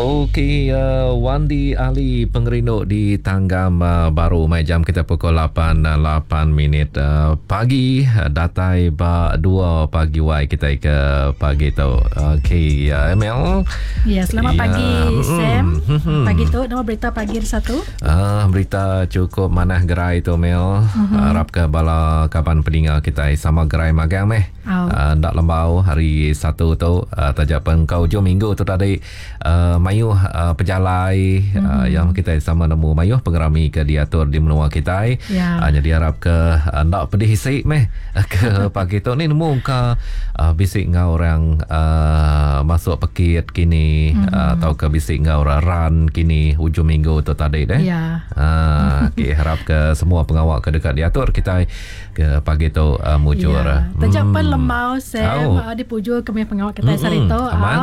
Okey, Wandi ahli pengerinduk di Tanggam baru. Mai jam kita pukul 8 minit pagi. Datai ba 2 pagi wai kita ke pagi tu. Okey, Mel. Ya, selamat pagi Sam. Pagi tu nama berita pagi satu. Berita cukup manah gerai tu Mel. Harap ke bala kapan pendengar kita sama gerai magang meh. Dak lembau hari Sabtu tu tajak pengkau jom minggu tu tadi mayuh pejalai yang kita sama nemu mayuh pengerami ke diatur di menua kita. Jadi harap ke nak pedih hisik meh ke pagi tu ni nemu ke bisik ngau orang masuk pekit kini atau ke bisik ngau ran kini hujung minggu tu tadi deh. Okay, harap ke semua pengawal ke dekat diatur kita ke pagi tu mujur. Tajak pun lemau Sam dipuju kami pengawal kita sarito.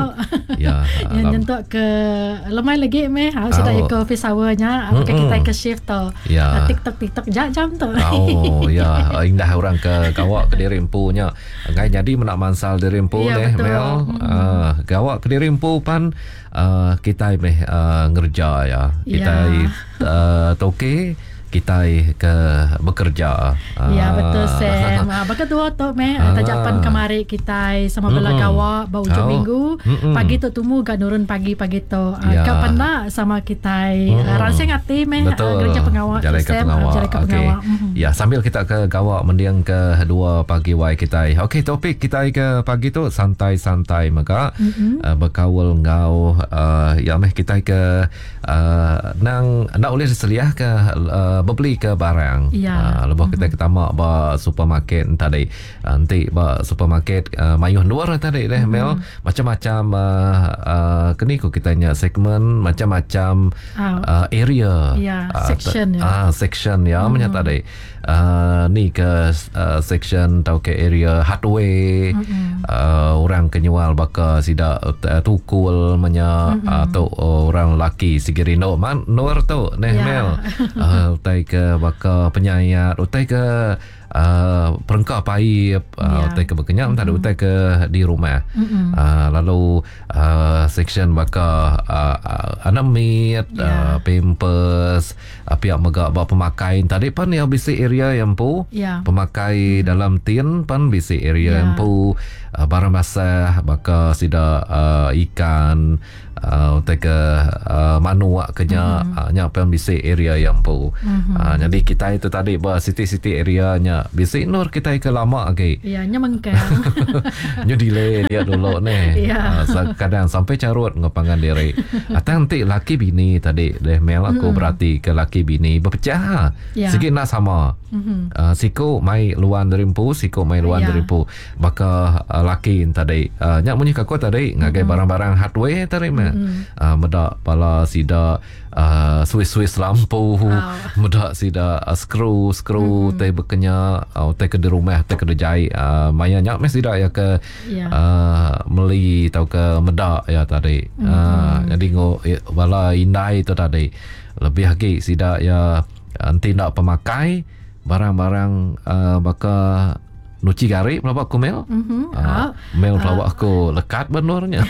Yang nyentuk ke lemai lagi meh sudah ikut office hour-nya apakah kita ke shift tu TikTok jam tu indah orang ke kawak ke dirimpu nya ngai jadi menak mansal dirimpu deh Mel kawak ke dirimpu pan kita meh ngerja ya kita toke kita ke bekerja. Ya betul Sam. Baka dua tu meh tajapan kemari kita sama bela kawa bau hujung minggu. Pagi tu tumu gak nurun pagi tu. Kau pernah sama kita ransing hati meh kerja pengawal Sam. Jalan ke pengawal. Ya sambil kita ke gawak mendiang ke 2 pagi wai kita. Okey topik kita ke pagi tu santai-santai maka berkawal ngau ya meh kita ke nang nak boleh diseliah ke beli ke barang. Lepas kita tamak ba supermarket tadi. Nanti ba supermarket mayuh luar tadi deh Mel. Macam-macam kini ko kita nya segmen macam-macam area. Section section ya menyata tadi. Ni ke section tau ke area hardware. Orang kenyual baka sida tukul menya atau orang laki sigirindo man luar tu neh Mel. Utai ke baka penyayat, utai ke perengkah pai, utai ke berkenyam, tak ada utai ke di rumah. Lalu section baka anamit, pampers, pihak megak bawa pemakai. Tadi pan ya bisi area yang pu pemakai dalam tin pan bisi area yang pu barang basah baka sida ikan utai ke manuak kenya nya pan bisi area yang pu. Jadi kita itu tadi bah city area nya bisi nur kita ke lama lagi. Ya nya mengkang. Nyu delay dia dulu ni. Kadang sampai carut ngapangan diri. Nanti laki bini tadi deh Mel aku berarti ke laki bini berpecah. Sikit nak sama. Siku mai luan derimpu, siku mai luan derimpu. Baka laki tadi nyak munyi kako tadi ngagai barang-barang hardware tadi meh. Medak pala sida Swiss lampu mudah sida screw teh bekenya teh ke di rumah teh ke jahit mayanya mesti dah ya ke meli tau ke medak ya tadi. Jadi bala indai itu tadi lebih lagi sida ya nanti nak pemakai barang-barang baka nuci gari pelawak aku Mel. Mel pelawak aku lekat benarnya.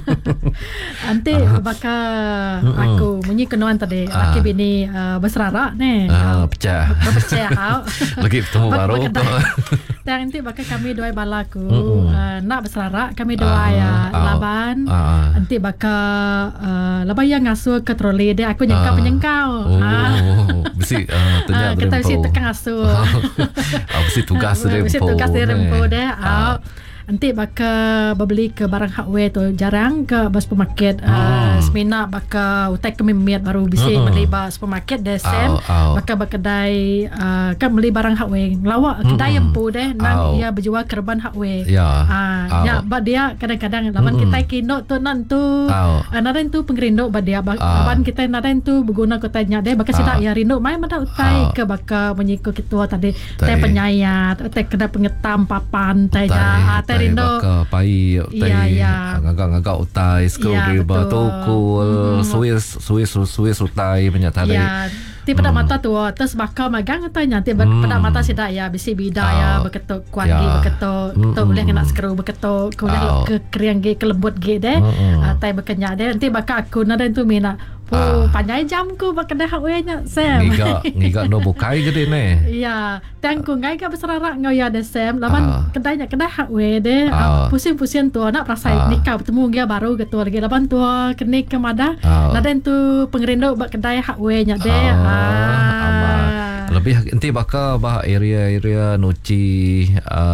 Nanti baka aku munyi kenuan tadi laki bini berserara ni. Pecah. Lagi bertemu baru. Nanti baka kami dua balaku nak berserara kami dua laban. Nanti baka laban yang ngasuh ke troli dia aku penyengkau. Besi tanya kita mesti tekan ngasuh. Besi tugas rempo. Rempo deh. Nanti baka beli ke barang hardware tu jarang ke supermarket. Semina baka utai ke mimet baru bisa beli supermarket deh Sam. Baka berkedai kan beli barang hardware lawak kedai yang pu deh nang ia berjual kerban hardware. Ya bad dia kadang-kadang lawan kita kino tu nan tu nadan tu pengerinduk bad dia lawan kita nadan tu berguna ko tanya deh baka sida ya rinduk mai mana utai ke baka menyiko ketua tadi teh penyayat teh kedai pengetam papan teh Rindo pai ngagak utai screwdriver tukul Swiss utai banyak tadi Ti pada mata tu terus bakal magang tanya ti pada mata sidak ya bisi bida ya beketuk kuat gi beketuk tu boleh kena skru beketuk boleh ke kriang gi kelembut gi deh tai bekenyak deh nanti bakal aku na den tu mina panjang jam ku bakal dah we nya Sam ngiga no bukai gede ne ya tang ku ngai ka besararak ngau ya de Sam laban kedai hak we deh pusing-pusing tu nak perasaan nikah bertemu dia baru gitu lagi laban tu kena ke mada na den tu pengerindok bak kedai hak we nya deh lebih nanti bakal bah area Nuci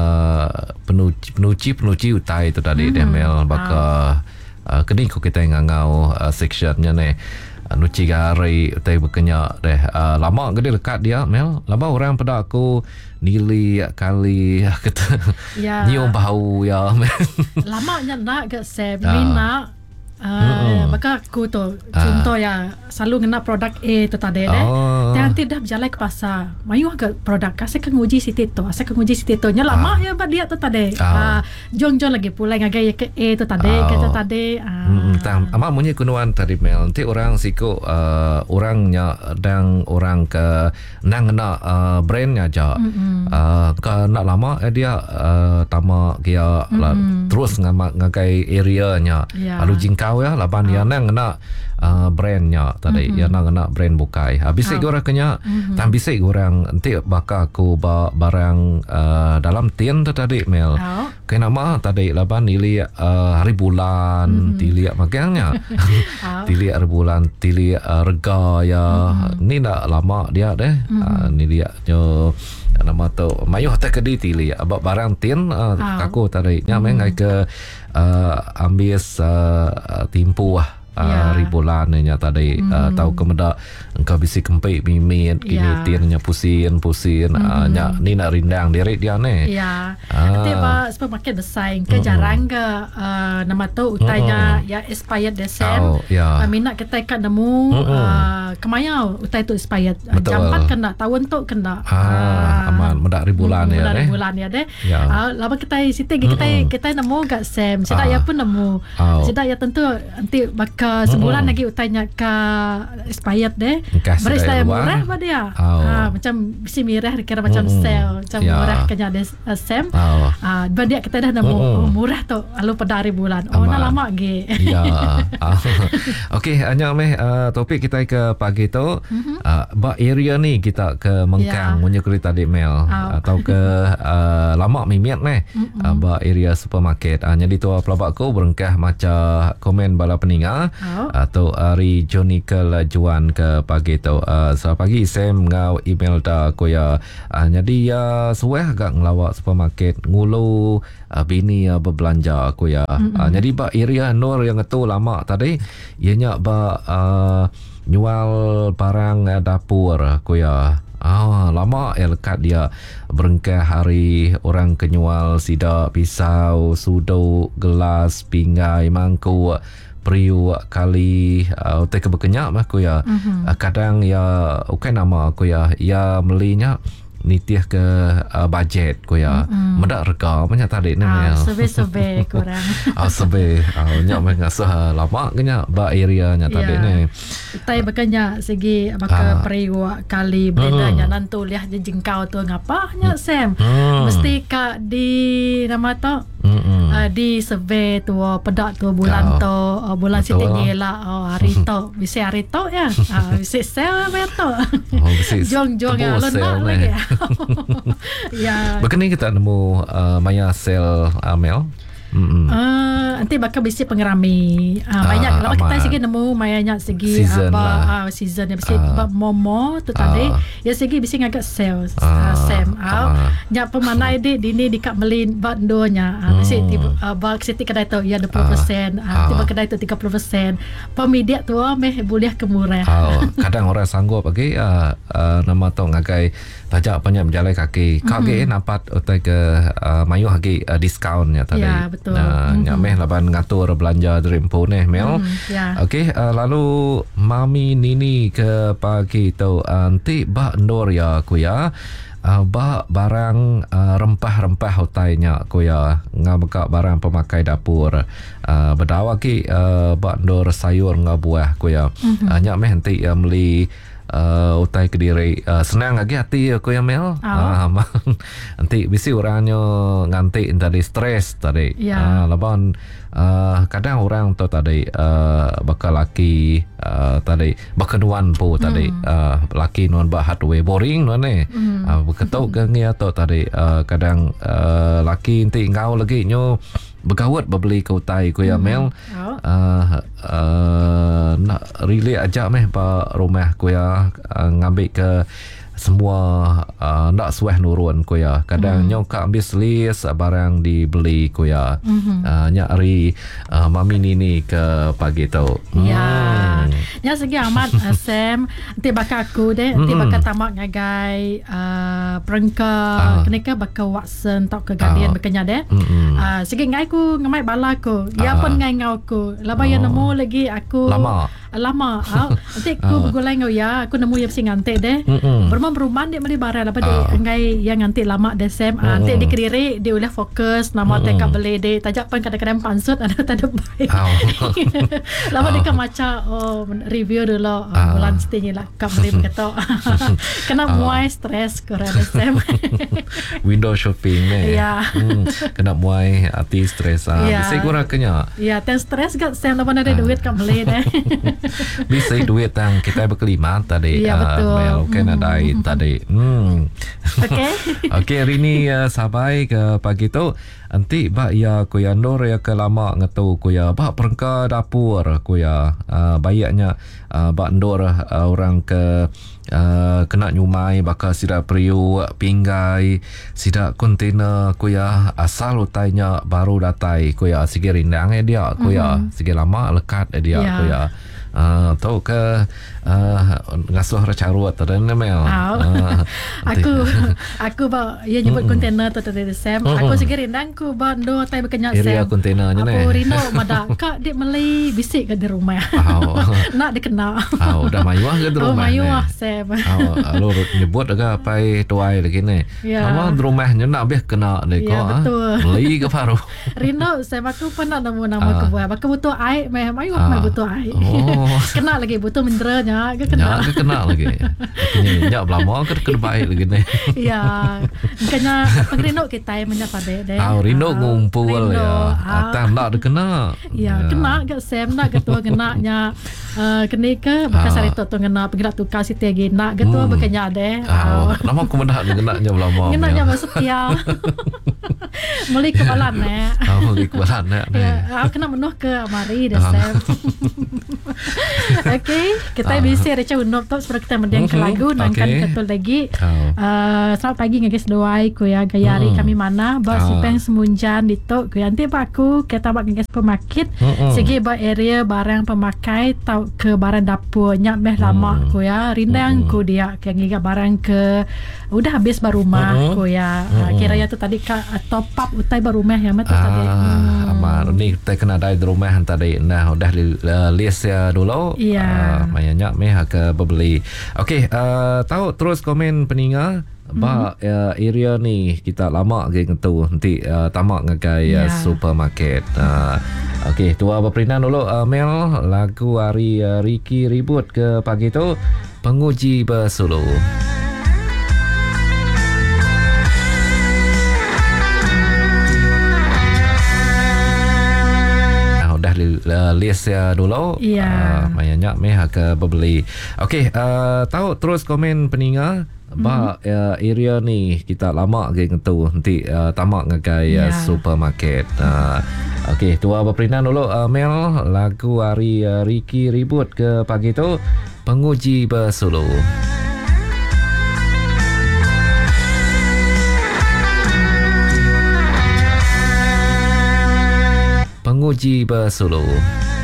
penuci utai tu tadi Mel bakal kini ko kita ngangau sectionnya ne Nuci Gari utai berkenyak deh lama gede dekat dia Mel lama orang pada aku nili kali kata nyium bau ya lama nya nak ke Semina maka aku tu contoh ya selalu kena produk A tu tadi nanti dah berjalan ke pasar mayu agak produk saya kan uji situ nya lama ya bad dia tu tadi jong lagi pula ngagai ke A tu tadi kata tadi amak punya kunuan tadi Mel nanti orang siku orangnya dan orang ke nang kena brandnya aja ke nak lama dia tamak dia terus ngagai area-nya lalu jingkau ya laban dia nang kena brandnya tadi ya nang kena brand bukai habis orang kenya tambis orang nanti bakal aku barang dalam tin tu tadi Mel kena mah tadi laban dilihat hari bulan dilihat magangnya dilihat hari bulan dilihat rega ya ni nak lama dia deh ni lihatnya nama tu mayu hotel kedi tili abak barang tin aku tadi nya mengai ke ambil timpu ribulan nya tadi tahu kemeda engkau bisi kempik mimit kini tinnya pusing nya ni nak rindang diri dia ne nanti pak supermarket bersaing ke jarang ke nama tu utainya ya expired desem minat kita ikat nemu kemayau utai tu expired jampat kena tahun tu kena aman medak ribulan ya deh ribulan ya deh lama kita kita nemu kat Sam sidak ya pun nemu sidak ya tentu nanti bakal sebulan lagi utainya ke expired deh beris saya murah pada dia macam bisi mirah kira macam sale macam murah kena ada Sam dia kita dah nemu murah tu lalu pada ribulan nak lama lagi okey hanya topik kita ke pagi tu ba area ni kita ke Mengkang punya kereta di Mel atau ke lama mimiat ba area supermarket jadi tu pelabak aku berengkah macam komen bala peninga atau hari Jonikel Juan ke pagi tu selamat pagi Sam ngau email dah aku ya jadi ya suai agak ngelawak supermarket ngulu bini berbelanja aku ya jadi ba area Nur yang tu lama tadi ianya ba jual barang dapur aku ya lama ya lekat dia berengkah hari orang kenyual sidak pisau sudu gelas pinggai mangkuk periuk kali utai kebekenyak aku ya kadang ya nama aku ya melinya nitih ke budget ko ya medak rega banyak tadi ni sebe kurang sebe nyak mengasah lama kenya ba area nya tadi ni tai bakanya segi baka periwa kali bedanya nantu liah jengkau tu ngapa nya Sam mesti ka di nama tu di sebe tu pedak tu bulan tu bulan siti ngela hari tu bisa hari tu ya bisa sel betul jong ya lenak lagi ya. Begini kita nemu maya sel Mel. Nanti bakal bisi pengerami banyak kalau kita segi nemu mayanya segi season season yang bisi momo tu tadi ya segi bisi ngagak sale Sam nya pemanai dini dikat melin bandonya bisi bak siti kedai tu ya 20% tiba kedai tu 30% pemidia tu meh boleh kemurah kadang orang sanggup bagi nama tu ngagai tajak banyak berjalan kaki nampak utai ke mayu hagi diskaunnya tadi ya betul meh laban ngatur belanja drempo ni Mel okey lalu mami nini ke pagi tu nanti bak ndor ya aku ya bak barang rempah-rempah utainya aku ya ngabak barang pemakai dapur berdawa ki bak ndor sayur ngabuah aku ya nyak meh nanti meli utai Kediri senang lagi hati aku yang Mel. Nanti bisi orangnya nganti tadi stres tadi. Laban kadang orang tu tadi bakal laki tadi bakenuan po tadi laki nuan bah hardware boring nuan ni. Beketuk gangi atau tadi kadang laki nanti ngau lagi nyo bergawat berbeli ke utai ku ya Mel. Nak relay ajak meh pa rumah ku ya ngambil ke semua nak suah nurun ku ya. Kadang nyok ambil list barang dibeli ku ya. Nyari mami nini ke pagi tu. Ya. Nya segi amat Sam, nanti bakal aku deh, nanti bakal tamak ngagai perengka kenika bakal Watson tau ke Guardian bekenya deh. Segi ngai ku ngamai bala ku. Ya pun ngai ngau ku. Laba yang nemu lagi aku lama. Nanti aku bergulai ngau ya, aku nemu yang si ngante deh. Beruman dia meli barang apa dia ngai yang nganti lama deh Sam. Nanti di Kediri dia udah fokus nama tekak beli deh. Tajak pun kadang-kadang pansut ada tak ada baik. Lama dia maca review dulu bulan setengah lah kap beli begitu. Kena muai stres korang Sam. Window shopping ni. Ya. Kena muai hati stres. Bisa kurang kenya. Ya, ten stres kat Sam lepas ada duit kap beli deh. Bisa duit yang kita berkelima tadi. Ya betul. Canada tadi. Okey, hari ni sampai ke pagi tu. Nanti bak ya kuya Nur ya ke lama ngatu kuya bak perengka dapur kuya bayaknya bak Nur orang ke kena nyumai bakal sidak periuk pinggai sidak kontainer kuya asal utainya baru datai kuya sige rindang dia kuya sige lama lekat dia kuya. Tahu ke ngasuh racarut dan Mel. Aku ba ia nyebut kontainer tu tadi Sam. Aku sikit rindang ku ba ndo tai berkenyak Sam. Area kontainernya ni. Aku rino madak kak dik Malay bisik ke di rumah. Nak dikenal. Dah mayuah ke di rumah. Mayuah Sam. Lu nyebut agak pai tuai lagi ni. Nama di rumahnya nak beh kena ni ko. Malay ke baru. Rino Sam aku pernah nemu nama kebuah. Baka butuh air meh mayuah butuh air. Kena lagi butuh menderanya ke kena. Ya, kena lagi. Nyak belama ke baik lagi ni. Ya. Kena pengrino kita menyapa deh. Rino ngumpul ya. Atang nak kena. Ya, kena ke Sam nak ketua kenanya kena ke bekas hari tu kena penggerak tukar Siti lagi nak ketua bekenya deh. Nama aku mendak kenanya belama. Kenanya setia. Muli kebalan Muli kebalan ya. Kena menuh ke mari deh Sam. Okey, kita bisa receh unop tu sebelum kita mendiang ke lagu nangkan ketul lagi. Selamat pagi guys doai ku ya gayari kami mana ba sipeng semunjan ditok ku nanti pak aku kita bak guys pemakit segi ba area barang pemakai tau ke barang dapur nyak meh lama ku ya rindang ku dia ke ngiga barang ke udah habis baru rumah ku ya kiranya tu tadi ka top up utai baru rumah ya mata tadi. Amar ni kita kena ada di rumah tadi nah udah list ya dulu. Mayanya meh ke beli. Okey, tahu terus komen peningal ba area ni kita lama ke tu nanti tamak ngagai supermarket. Okey, tua berperinan dulu Mel lagu hari Ricky ribut ke pagi tu penguji bersulu. List ya dulu. Mayanya meh ke beli. Okey, tahu terus komen peningal ba area ni kita lama ke tu nanti tamak ngagai supermarket. Okey, tua berperinan dulu Mel lagu hari Ricky ribut ke pagi tu penguji bersulu. Penguji bersulu.